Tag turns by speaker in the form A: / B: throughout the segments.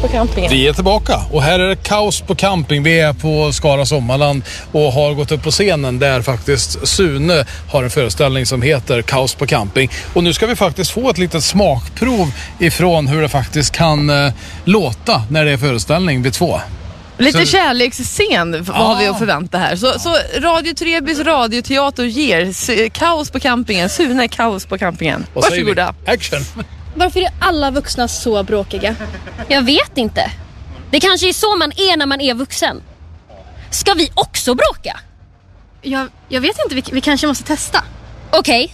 A: på campingen.
B: Vi är tillbaka och här är det kaos på camping. Vi är på Skara Sommarland och har gått upp på scenen där faktiskt Sune har en föreställning som heter Kaos på camping. Och nu ska vi faktiskt få ett litet smakprov ifrån hur det faktiskt kan låta när det är föreställning vid 2.
A: Lite kärleksscen har vi att förvänta här. Så Radio Trebys radioteater ger kaos på campingen. Sune, kaos på campingen. Varsågoda.
B: Action!
C: Varför är alla vuxna så bråkiga?
D: Jag vet inte. Det kanske är så man är när man är vuxen. Ska vi också bråka?
C: Jag vet inte, vi kanske måste testa.
D: Okej.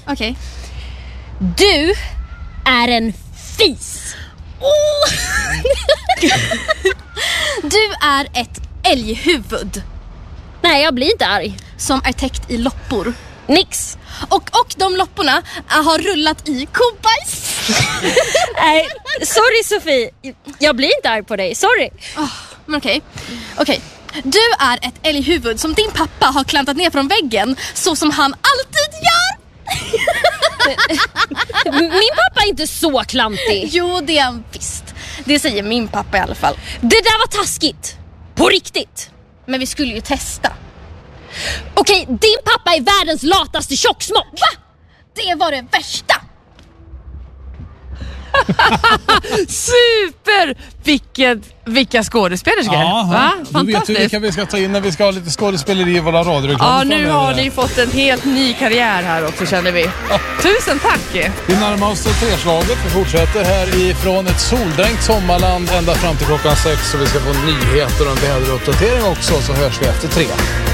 D: Du är en fis.
C: Du är ett älghuvud
D: Nej, jag blir inte arg.
C: som är täckt i loppor.
D: Nix.
C: Och de lopporna har rullat i kobajs.
D: Nej, sorry Sofie. Jag blir inte arg på dig, sorry.
C: Men okej. Du är ett älghuvud som din pappa har klantat ner från väggen, så som han alltid gör.
D: Min pappa är inte så klantig.
C: Jo, det är han visst. Det säger min pappa i alla fall.
D: Det där var taskigt. På riktigt.
C: Men vi skulle ju testa.
D: Okej, din pappa är världens lataste tjocksmock.
C: Va? Det var det värsta.
A: Super! Vilka skådespelerskor. Va?
B: Då vet vi
A: Fantastiskt.
B: vilka vi ska ta in när vi ska ha lite skådespeleri i våra radioreklam.
A: Ja, nu har ni fått en helt ny karriär här också, känner vi. Tusen tack!
B: Vi närmar oss treslaget. Vi fortsätter härifrån ett soldränkt sommarland ända fram till klockan 6. Så vi ska få nyheter och en väderuppdatering också, så hörs vi efter 3.